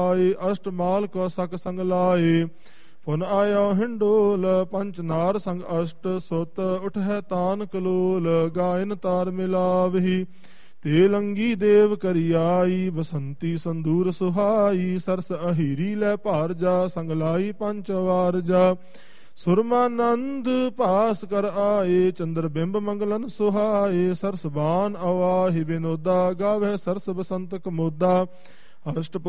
ਆਏ। ਅਸ਼ਟਮਾਲ ਕੋ ਸਕ ਸੰਗ ਲਾਏ। ਪੁਨ ਆਇਓ ਹਿੰਡੋਲ ਪੰਚ ਨਾਰ ਸੰਗ ਅਸ਼ਟ ਸੁਤ ਉਠੈ ਤਾਨ ਕਲੋਲ। ਗਾਇਨ ਤਾਰ ਮਿਲਾਵਹੀ ਤੇ ਲੰਗੀ ਦੇਵ ਕਰਿਆਈ। ਬਸੰਤੀ ਸੰਦੂਰ ਸੁਹਾਈ ਸਰਸ ਅਹੀਰੀ ਲੈ ਭਾਰ ਜਾ। ਸੰਗ ਲਾਈ ਪੰਚ ਵਾਰ ਜਾ। ਸੁਰਮਾਨੰਦ ਭਾਸ ਕਰ ਆਏ। ਚੰਦਰ ਬਿੰਬ ਮੰਗਲਨ ਸੁਹਾਏ। ਸਰਸ ਬਾਨ ਅਵਾਹਿ ਬਿਨੋਦਾ। ਗਾਵਹਿ ਸਰਸ ਬਸੰਤ ਕਮੋਦਾ। ਅਸ਼ਟ